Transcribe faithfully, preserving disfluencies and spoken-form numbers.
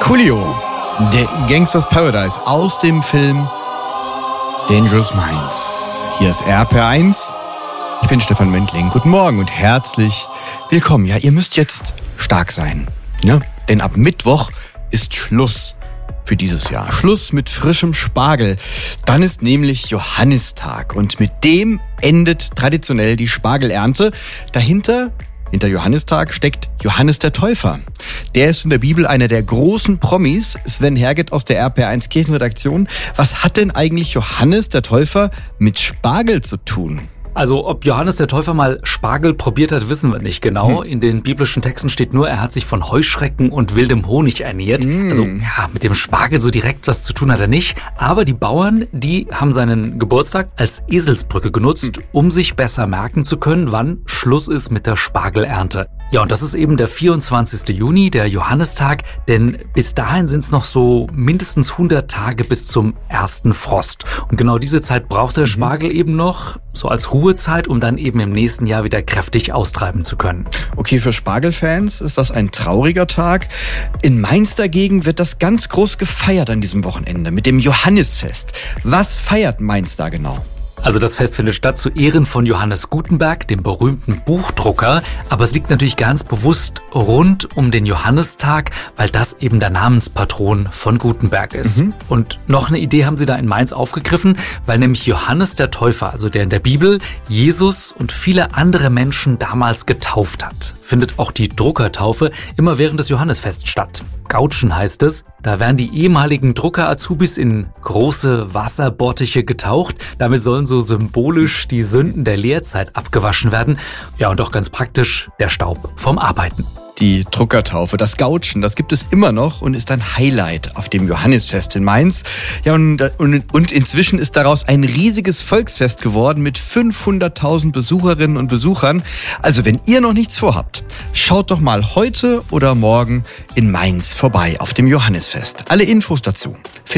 Coolio, der Gangsters Paradise aus dem Film Dangerous Minds. Hier ist R P R eins. Ich bin Stefan Mentling. Guten Morgen und herzlich willkommen. Ja, ihr müsst jetzt stark sein, ne? Denn ab Mittwoch ist Schluss für dieses Jahr. Schluss mit frischem Spargel. Dann ist nämlich Johannistag und mit dem endet traditionell die Spargelernte. Dahinter, hinter Johannistag, steckt Johannes der Täufer. Der ist in der Bibel einer der großen Promis. Sven Herget aus der R P R eins Kirchenredaktion. Was hat denn eigentlich Johannes der Täufer mit Spargel zu tun? Also ob Johannes der Täufer mal Spargel probiert hat, wissen wir nicht genau. Hm. In den biblischen Texten steht nur, er hat sich von Heuschrecken und wildem Honig ernährt. Hm. Also ja, mit dem Spargel so direkt was zu tun hat er nicht. Aber die Bauern, die haben seinen Geburtstag als Eselsbrücke genutzt, hm. um sich besser merken zu können, wann Schluss ist mit der Spargelernte. Ja, und das ist eben der vierundzwanzigsten Juni, der Johannistag, denn bis dahin sind es noch so mindestens hundert Tage bis zum ersten Frost. Und genau diese Zeit braucht der Spargel mhm. eben noch, so als Ruhezeit, um dann eben im nächsten Jahr wieder kräftig austreiben zu können. Okay, für Spargelfans ist das ein trauriger Tag. In Mainz dagegen wird das ganz groß gefeiert an diesem Wochenende mit dem Johannisfest. Was feiert Mainz da genau? Also das Fest findet statt zu Ehren von Johannes Gutenberg, dem berühmten Buchdrucker. Aber es liegt natürlich ganz bewusst rund um den Johannistag, weil das eben der Namenspatron von Gutenberg ist. Mhm. Und noch eine Idee haben sie da in Mainz aufgegriffen, weil nämlich Johannes der Täufer, also der in der Bibel, Jesus und viele andere Menschen damals getauft hat. Findet auch die Druckertaufe immer während des Johannisfests statt. Gautschen heißt es. Da werden die ehemaligen Drucker-Azubis in große Wasserbottiche getaucht. Damit sollen so symbolisch die Sünden der Lehrzeit abgewaschen werden. Ja, und doch ganz praktisch der Staub vom Arbeiten. Die Druckertaufe, das Gautschen, das gibt es immer noch und ist ein Highlight auf dem Johannisfest in Mainz. Ja, und, und, und inzwischen ist daraus ein riesiges Volksfest geworden mit fünfhunderttausend Besucherinnen und Besuchern. Also wenn ihr noch nichts vorhabt, schaut doch mal heute oder morgen in Mainz vorbei auf dem Johannisfest. Alle Infos dazu